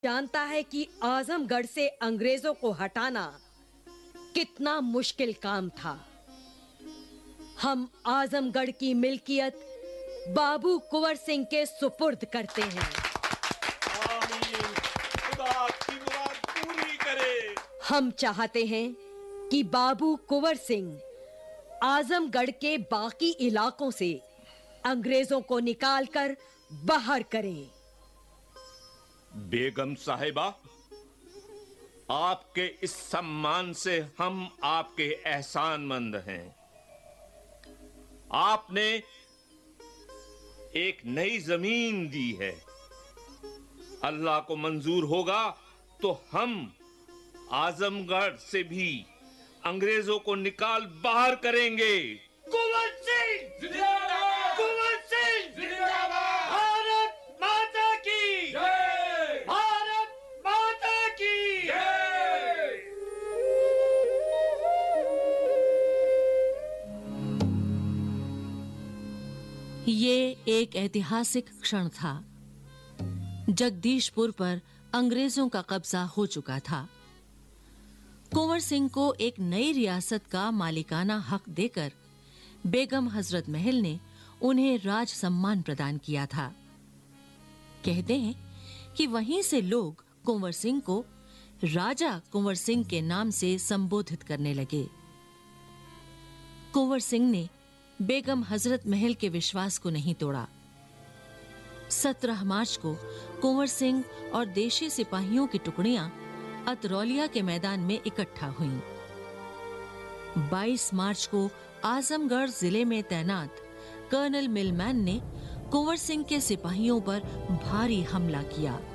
जानता है कि आजमगढ़ से अंग्रेजों को हटाना कितना मुश्किल काम था। हम आजमगढ़ की मिल्कियत बाबू कुंवर सिंह के सुपुर्द करते हैं। आमीन। खुदा आपकी मुराद पूरी करे। हम चाहते हैं कि बाबू कुंवर सिंह आजमगढ़ के बाकी इलाकों से अंग्रेजों को निकालकर बाहर करें। बेगम साहिबा, आपके इस सम्मान से हम आपके एहसानमंद हैं। आपने एक नई जमीन दी है। अल्लाह को मंजूर होगा तो हम आजमगढ़ से भी अंग्रेजों को निकाल बाहर करेंगे। कुंवर सिंह जिंदाबाद! कुंवर सिंह जिंदाबाद! भारत माता की जय! भारत माता की जय! ये एक ऐतिहासिक क्षण था। जगदीशपुर पर अंग्रेजों का कब्जा हो चुका था। कुंवर सिंह को एक नई रियासत का मालिकाना हक देकर बेगम हजरत महल ने उन्हें राज सम्मान प्रदान किया था। कहते हैं कि वहीं से लोग कुंवर सिंह को राजा कुंवर सिंह के नाम से संबोधित करने लगे। कुंवर सिंह ने बेगम हजरत महल के विश्वास को नहीं तोड़ा। 17 मार्च को कुंवर सिंह और देशी सिपाहियों की टुकड़ियां अतरौलिया के मैदान में इकट्ठा हुईं। 22 मार्च को आजमगढ़ जिले में तैनात कर्नल मिलमैन ने कुंवर सिंह के सिपाहियों पर भारी हमला किया।